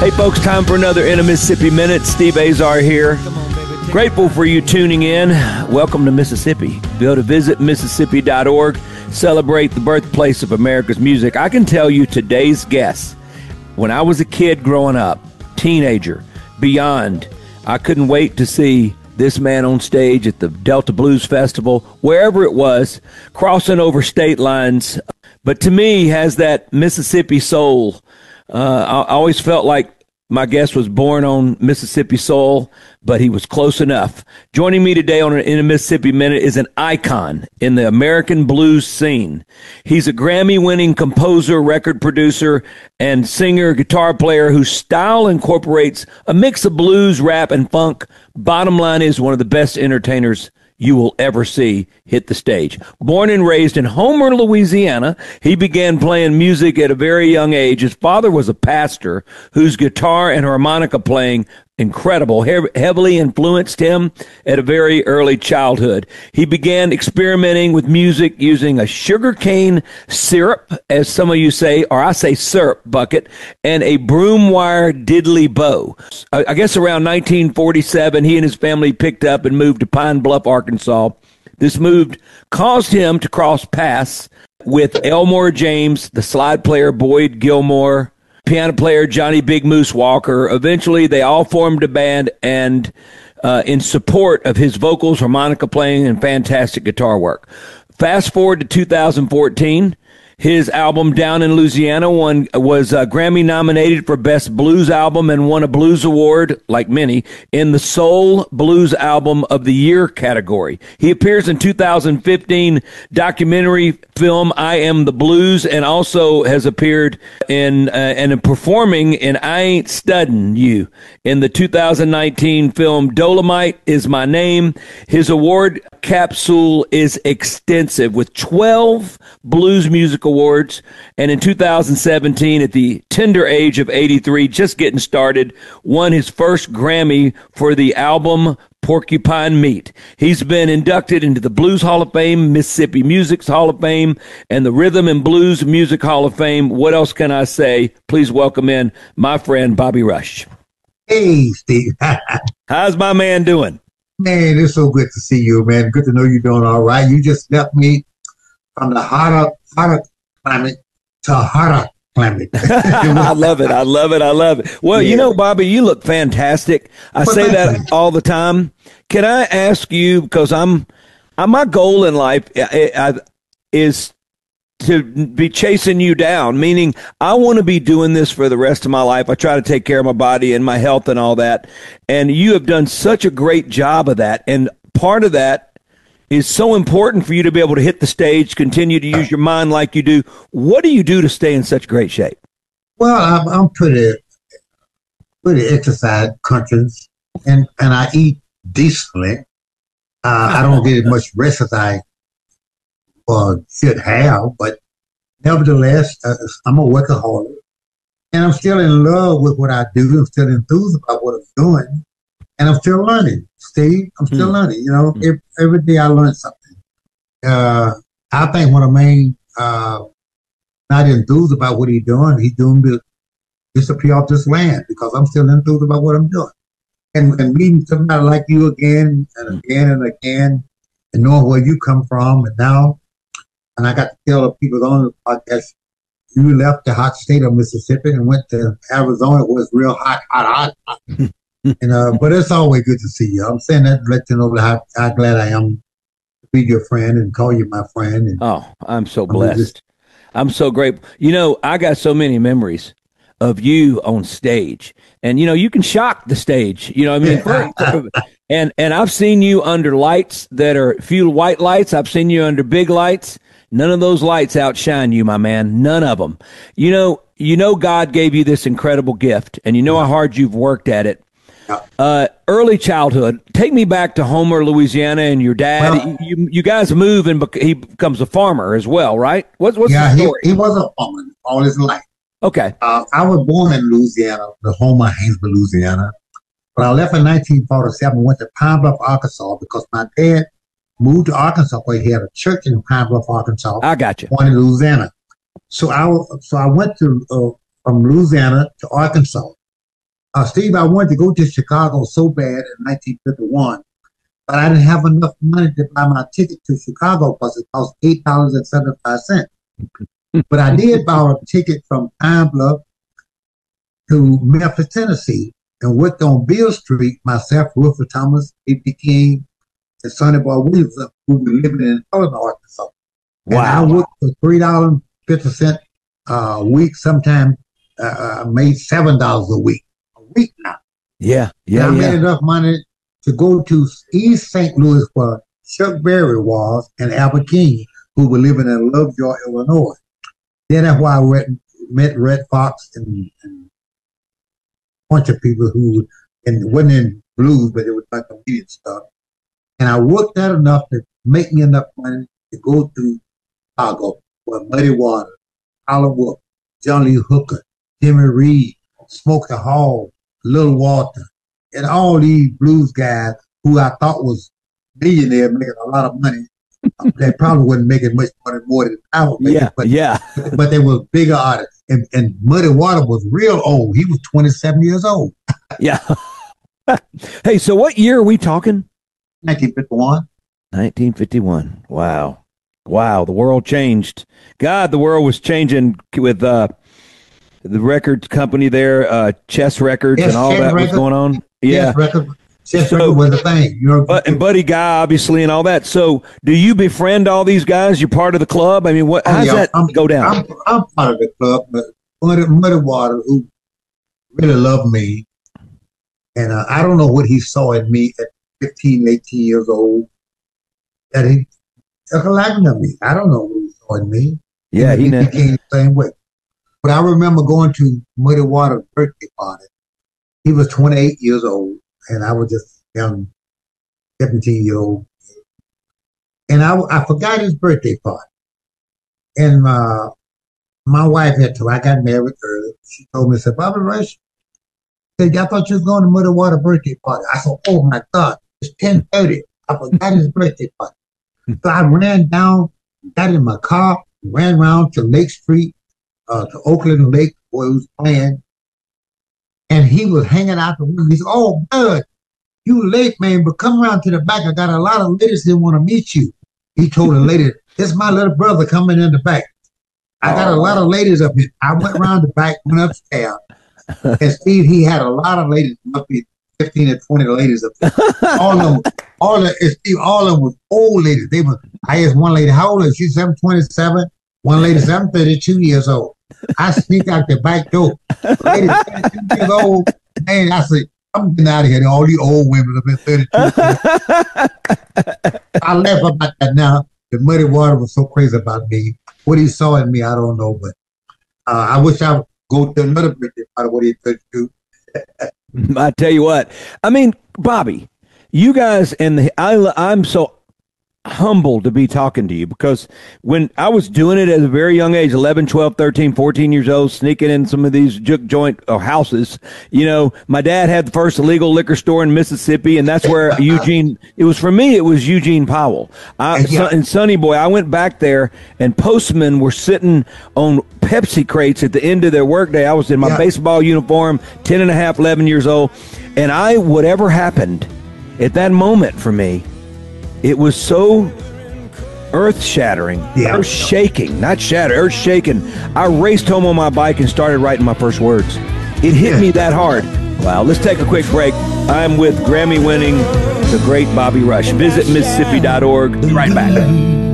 Hey, folks, time for another In a Mississippi Minute. Steve Azar here. Grateful for you tuning in. Welcome to Mississippi. Be able to visit Mississippi.org, celebrate the birthplace of America's music. I can tell you today's guest, when I was a kid growing up, teenager, beyond, I couldn't wait to see this man on stage at the Delta Blues Festival, wherever it was, crossing over state lines. But to me, he has that Mississippi soul. I always felt like my guest was born on Mississippi soil, but he was close enough. Joining me today in a Mississippi Minute is an icon in the American blues scene. He's a Grammy-winning composer, record producer, and singer, guitar player whose style incorporates a mix of blues, rap, and funk. Bottom line is one of the best entertainers you will ever see hit the stage. Born and raised in Homer, Louisiana, he began playing music at a very young age. His father was a pastor whose guitar and harmonica playing incredible, heavily influenced him at a very early childhood. He began experimenting with music using a sugarcane syrup, as some of you say, or I say syrup bucket, and a broom wire diddly bow. I guess around 1947, he and his family picked up and moved to Pine Bluff, Arkansas. This move caused him to cross paths with Elmore James, the slide player Boyd Gilmore, piano player Johnny Big Moose Walker. Eventually, they all formed a band and in support of his vocals, harmonica playing, and fantastic guitar work. Fast forward to 2014. His album Down in Louisiana was Grammy nominated for Best Blues Album and won a Blues Award, like many, in the Soul Blues Album of the Year category. He appears in 2015 documentary film I Am the Blues, and also has appeared in and performing in I Ain't Studdin' You in the 2019 film Dolomite Is My Name. His award capsule is extensive with 12 blues music awards, and in 2017, at the tender age of 83, just getting started, won his first Grammy for the album Porcupine Meat. He's been inducted into the Blues Hall of Fame, Mississippi Music's Hall of Fame, and the Rhythm and Blues Music Hall of Fame. What else can I say? Please welcome in my friend Bobby Rush. Hey, Steve. How's my man doing? Man, it's so good to see you, man. Good to know you're doing all right. You just left me from the hotter climate to hotter climate. I love it. I love it. I love it. Well, yeah. You know, Bobby, you look fantastic. I say that all the time. Can I ask you, because my goal in life is to be chasing you down, meaning I want to be doing this for the rest of my life. I try to take care of my body and my health and all that. And you have done such a great job of that. And part of that is so important for you to be able to hit the stage, continue to use your mind like you do. What do you do to stay in such great shape? Well, I'm pretty exercise conscious, and I eat decently. I don't get as much rest as I should have, but nevertheless, I'm a workaholic, and I'm still in love with what I do. I'm still enthused about what I'm doing, and I'm still learning. Steve, I'm still learning. You know, every day I learn something. I think one of the main not enthused about what he's doing to disappear off this land, because I'm still enthused about what I'm doing. And meeting somebody like you again and again and again, and knowing where you come from, and I got to tell the people on the podcast, you left the hot state of Mississippi and went to Arizona. It was real hot. And but it's always good to see you. I'm saying that to let you know how glad I am to be your friend and call you my friend. And oh, I'm so blessed. I'm so grateful. You know, I got so many memories of you on stage, and you know, you can shock the stage. You know, I mean, and I've seen you under lights that are few white lights. I've seen you under big lights. None of those lights outshine you, my man. None of them. You know, God gave you this incredible gift, and you know how hard you've worked at it. Early childhood. Take me back to Homer, Louisiana, and your dad. Well, you guys move, and he becomes a farmer as well, right? What's the story? He was a farmer all his life. Okay. I was born in Louisiana, the Homer, Haynesville, Louisiana. But I left in 1947 and went to Pine Bluff, Arkansas, because my dad moved to Arkansas, where he had a church in Pine Bluff, Arkansas. I got you. One in Louisiana. So I went to from Louisiana to Arkansas. Steve, I wanted to go to Chicago so bad in 1951, but I didn't have enough money to buy my ticket to Chicago because it cost $8.75. But I did buy a ticket from Pine Bluff to Memphis, Tennessee, and worked on Beale Street, myself, Wilford Thomas, A.P. King, and Sonny Boy Williams, who were living in Illinois, Arkansas. Wow. And I worked for $3.50 a week, sometimes made $7 a week now. Yeah. And I made enough money to go to East St. Louis where Chuck Berry was and Albert King, who were living in Lovejoy, Illinois. Then that's why I met Red Fox and a bunch of people who wasn't in blues, but it was like comedian stuff. And I worked that enough to make me enough money to go to Chicago where Muddy Waters, Holland Wolf, John Lee Hooker, Jimmy Reed, Smokey Hall, Little Walter, and all these blues guys who I thought was millionaires making a lot of money. They probably wasn't making much money more than I was making, but they were bigger artists. And Muddy Waters was real old. He was 27 years old. Yeah. Hey, so what year are we talking? 1951. 1951. Wow. The world changed. God, the world was changing with the record company there, Chess Records, and all that was going on. Yeah. Chess Records was the thing. And Buddy Guy, obviously, and all that. So do you befriend all these guys? You're part of the club? I mean, how does that go down? I'm part of the club, but Muddy Waters, who really loved me, and I don't know what he saw in me at 15, 18 years old, that he took a liking to me. I don't know what he saw in me. Yeah, he became the same way. But I remember going to Muddy Waters' birthday party. He was 28 years old, and I was just young, 17-year-old. And I forgot his birthday party. And my wife I got married early. She told me, said, Bobby Rush, I thought you was going to Muddy Waters' birthday party. I said, oh my God, it's 10:30. I forgot his birthday party. So I ran down, got in my car, ran around to Lake Street, to Oakland Lake, where he was playing. And he was hanging out the window. He said, oh, Bud, you late, man, but come around to the back. I got a lot of ladies that want to meet you. He told the lady, this is my little brother coming in the back. I got a lot of ladies up here. I went around the back, went upstairs. And Steve, he had a lot of ladies, must be 15 or 20 ladies up there. All of them was old ladies. I asked one lady, how old is she? 27. One lady said, I'm 32 years old. I sneak out the back door. Lady, 32 years old. Man, I said, I'm getting out of here. All these old women have been 32. I laugh about that now. The Muddy Waters was so crazy about me. What he saw in me, I don't know. But I wish I would go to another birthday party, what he could do. I tell you what. I mean, Bobby, you guys, I'm so humbled to be talking to you, because when I was doing it at a very young age, 11, 12, 13, 14 years old, sneaking in some of these juke joint houses, my dad had the first illegal liquor store in Mississippi, and that's where it was Eugene Powell. And Sonny Boy, I went back there, and postmen were sitting on Pepsi crates at the end of their workday. I was in my baseball uniform, 10 and a half, 11 years old, and whatever happened at that moment for me, it was so earth-shattering, earth-shaking, not shatter, earth-shaking. I raced home on my bike and started writing my first words. It hit me that hard. Wow, let's take a quick break. I'm with Grammy-winning, the great Bobby Rush. Visit Mississippi.org. Right back.